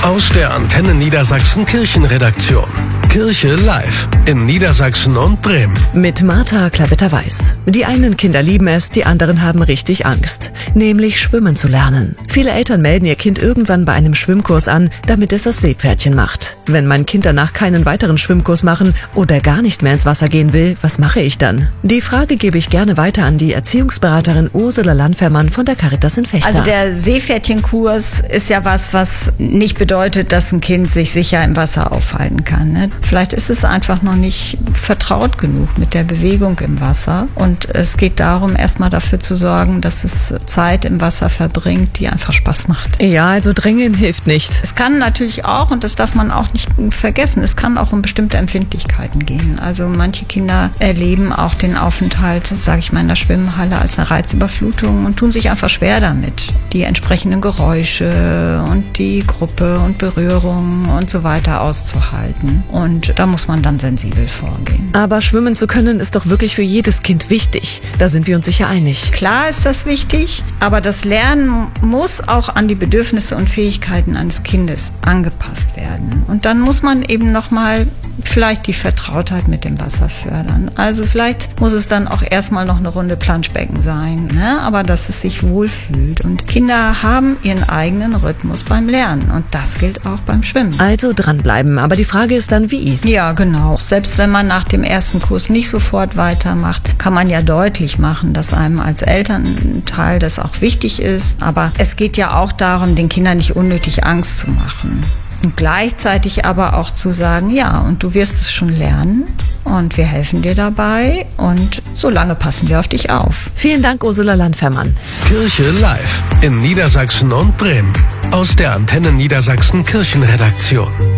Aus der Antenne Niedersachsen Kirchenredaktion. Kirche live in Niedersachsen und Bremen. Mit Martha Klavetter-Weiß. Die einen Kinder lieben es, die anderen haben richtig Angst. Nämlich schwimmen zu lernen. Viele Eltern melden ihr Kind irgendwann bei einem Schwimmkurs an, damit es das Seepferdchen macht. Wenn mein Kind danach keinen weiteren Schwimmkurs machen oder gar nicht mehr ins Wasser gehen will, was mache ich dann? Die Frage gebe ich gerne weiter an die Erziehungsberaterin Ursula Landfermann von der Caritas in Vechta. Also der Seepferdchenkurs ist ja was nicht bedeutet, dass ein Kind sich sicher im Wasser aufhalten kann. Ne? Vielleicht ist es einfach noch nicht vertraut genug mit der Bewegung im Wasser. Und es geht darum, erstmal dafür zu sorgen, dass es Zeit im Wasser verbringt, die einfach Spaß macht. Ja, also Drängen hilft nicht. Es kann natürlich auch, und das darf man auch nicht vergessen, es kann auch um bestimmte Empfindlichkeiten gehen. Also manche Kinder erleben auch den Aufenthalt, sage ich mal, in der Schwimmhalle als eine Reizüberflutung und tun sich einfach schwer damit, die entsprechenden Geräusche und die Gruppe und Berührungen und so weiter auszuhalten. Und da muss man dann sensibel vorgehen. Aber schwimmen zu können ist doch wirklich für jedes Kind wichtig. Da sind wir uns sicher einig. Klar ist das wichtig, aber das Lernen muss auch an die Bedürfnisse und Fähigkeiten eines Kindes angepasst werden. Und dann muss man eben nochmal vielleicht die Vertrautheit mit dem Wasser fördern. Also vielleicht muss es dann auch erstmal noch eine Runde Planschbecken sein, ne? Aber dass es sich wohlfühlt. Und Kinder haben ihren eigenen Rhythmus beim Lernen und das gilt auch beim Schwimmen. Also dranbleiben, aber die Frage ist dann wie? Ja, genau. Selbst wenn man nach dem ersten Kurs nicht sofort weitermacht, kann man ja deutlich machen, dass einem als Elternteil das auch wichtig ist. Aber es geht ja auch darum, den Kindern nicht unnötig Angst zu machen. Und gleichzeitig aber auch zu sagen, ja, und du wirst es schon lernen und wir helfen dir dabei und solange passen wir auf dich auf. Vielen Dank, Ursula Landfermann. Kirche live in Niedersachsen und Bremen. Aus der Antenne Niedersachsen Kirchenredaktion.